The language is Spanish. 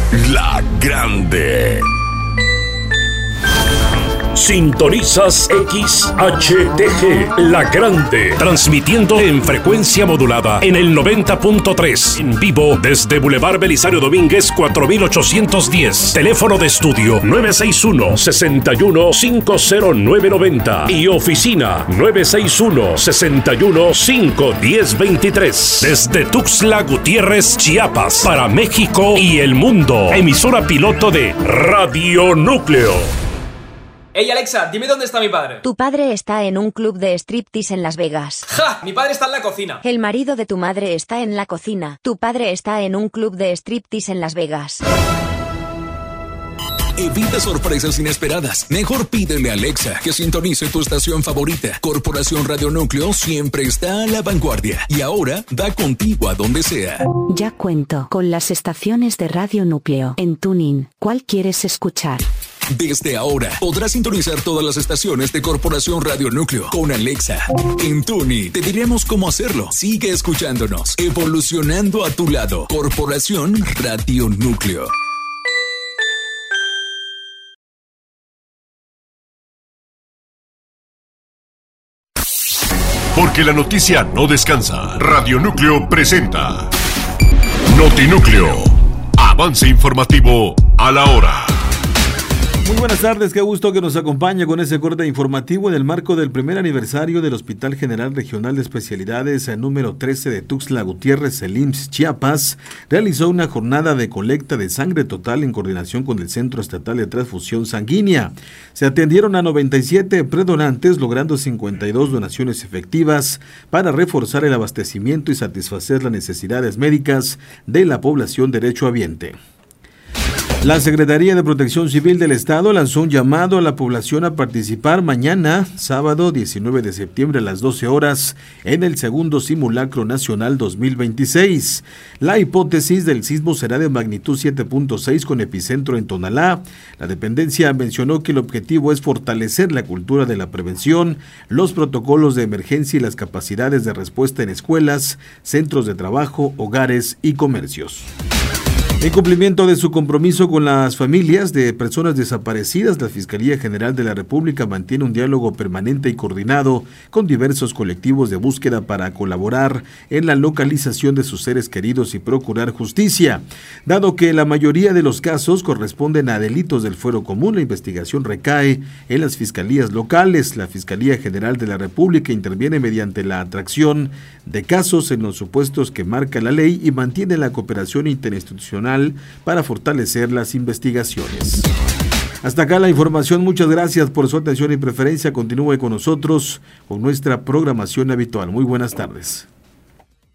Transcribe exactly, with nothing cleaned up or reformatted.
La Grande. Sintonizas X H T G, La Grande, transmitiendo en frecuencia modulada en el noventa punto tres, en vivo desde Boulevard Belisario Domínguez cuatro mil ochocientos diez, teléfono de estudio nueve seis uno, seis uno cinco cero nueve nueve cero y oficina nueve seis uno, seis uno cinco uno cero dos tres, desde Tuxtla Gutiérrez, Chiapas, para México y el mundo, emisora piloto de Radio Núcleo. Ey, Alexa, dime dónde está mi padre. Tu padre está en un club de striptease en Las Vegas. ¡Ja! Mi padre está en la cocina. El marido de tu madre está en la cocina. Tu padre está en un club de striptease en Las Vegas. Evita sorpresas inesperadas. Mejor pídele a Alexa que sintonice tu estación favorita. Corporación Radio Núcleo siempre está a la vanguardia y ahora da contigo a donde sea. Ya cuento con las estaciones de Radio Núcleo en TuneIn. ¿Cuál quieres escuchar? Desde ahora podrás sintonizar todas las estaciones de Corporación Radio Núcleo con Alexa. En TuneIn te diremos cómo hacerlo. Sigue escuchándonos, evolucionando a tu lado. Corporación Radio Núcleo. Porque la noticia no descansa. Radio Núcleo presenta Notinúcleo. Avance informativo a la hora. Muy buenas tardes, qué gusto que nos acompañe con ese corte informativo en el marco del primer aniversario del Hospital General Regional de Especialidades número trece de Tuxtla Gutiérrez, el I M S S Chiapas, realizó una jornada de colecta de sangre total en coordinación con el Centro Estatal de Transfusión Sanguínea. Se atendieron a noventa y siete predonantes, logrando cincuenta y dos donaciones efectivas para reforzar el abastecimiento y satisfacer las necesidades médicas de la población derechohabiente. La Secretaría de Protección Civil del Estado lanzó un llamado a la población a participar mañana, sábado diecinueve de septiembre a las doce horas, en el segundo simulacro nacional dos mil veintiséis. La hipótesis del sismo será de magnitud siete punto seis con epicentro en Tonalá. La dependencia mencionó que el objetivo es fortalecer la cultura de la prevención, los protocolos de emergencia y las capacidades de respuesta en escuelas, centros de trabajo, hogares y comercios. En cumplimiento de su compromiso con las familias de personas desaparecidas, la Fiscalía General de la República mantiene un diálogo permanente y coordinado con diversos colectivos de búsqueda para colaborar en la localización de sus seres queridos y procurar justicia. Dado que la mayoría de los casos corresponden a delitos del fuero común, la investigación recae en las fiscalías locales. La Fiscalía General de la República interviene mediante la atracción de casos en los supuestos que marca la ley y mantiene la cooperación interinstitucional para fortalecer las investigaciones. Hasta acá la información, muchas gracias por su atención y preferencia. Continúe con nosotros con nuestra programación habitual. Muy buenas tardes.